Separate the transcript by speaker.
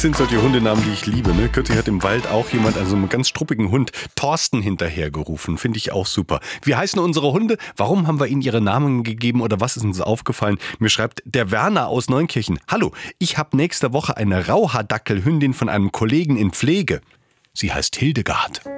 Speaker 1: sind solche Hundenamen, die ich liebe. Ne? Kürzlich hat im Wald auch jemand, also einen ganz struppigen Hund, Thorsten hinterhergerufen. Finde ich auch super. Wie heißen unsere Hunde? Warum haben wir ihnen ihre Namen gegeben oder was ist uns aufgefallen? Mir schreibt der Werner aus Neunkirchen. Hallo, ich habe nächste Woche eine Rauhaardackelhündin von einem Kollegen in Pflege. Sie heißt Hildegard.